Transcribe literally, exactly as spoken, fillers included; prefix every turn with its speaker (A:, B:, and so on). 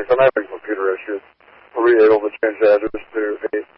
A: I'm having computer issues. We'll be able to change the address to a